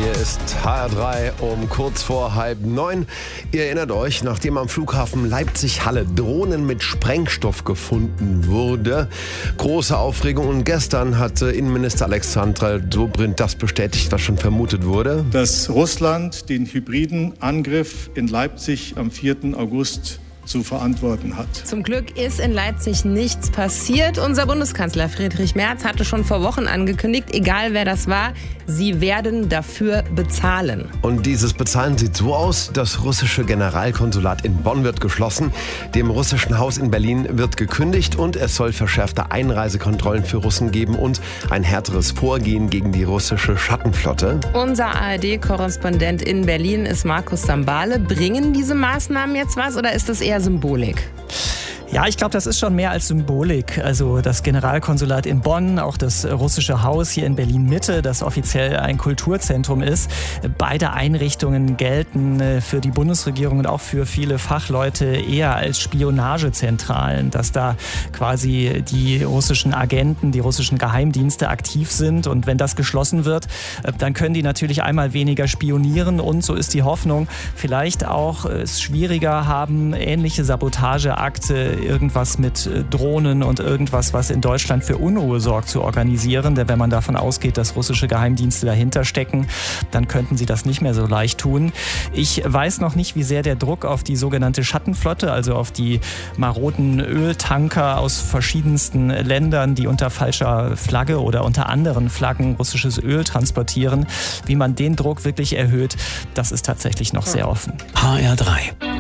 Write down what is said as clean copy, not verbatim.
Hier ist HR3 um kurz vor 8:30. Ihr erinnert euch, nachdem am Flughafen Leipzig-Halle Drohnen mit Sprengstoff gefunden wurde. Große Aufregung, und gestern hatte Innenminister Alexandra Dobrindt das bestätigt, was schon vermutet wurde. Dass Russland den hybriden Angriff in Leipzig am 4. August zu verantworten hat. Zum Glück ist in Leipzig nichts passiert. Unser Bundeskanzler Friedrich Merz hatte schon vor Wochen angekündigt, egal wer das war, sie werden dafür bezahlen. Und dieses Bezahlen sieht so aus: Das russische Generalkonsulat in Bonn wird geschlossen, dem russischen Haus in Berlin wird gekündigt und es soll verschärfte Einreisekontrollen für Russen geben und ein härteres Vorgehen gegen die russische Schattenflotte. Unser ARD-Korrespondent in Berlin ist Markus Sambale. Bringen diese Maßnahmen jetzt was oder ist das eher Symbolik? Ja, ich glaube, das ist schon mehr als Symbolik. Also das Generalkonsulat in Bonn, auch das russische Haus hier in Berlin-Mitte, das offiziell ein Kulturzentrum ist. Beide Einrichtungen gelten für die Bundesregierung und auch für viele Fachleute eher als Spionagezentralen, dass da quasi die russischen Agenten, die russischen Geheimdienste aktiv sind. Und wenn das geschlossen wird, dann können die natürlich einmal weniger spionieren und, so ist die Hoffnung, vielleicht auch es schwieriger haben, ähnliche Sabotageakte, irgendwas mit Drohnen und irgendwas, was in Deutschland für Unruhe sorgt, zu organisieren. Denn wenn man davon ausgeht, dass russische Geheimdienste dahinter stecken, dann könnten sie das nicht mehr so leicht tun. Ich weiß noch nicht, wie sehr der Druck auf die sogenannte Schattenflotte, also auf die maroden Öltanker aus verschiedensten Ländern, die unter falscher Flagge oder unter anderen Flaggen russisches Öl transportieren, wie man den Druck wirklich erhöht, das ist tatsächlich noch sehr offen. HR3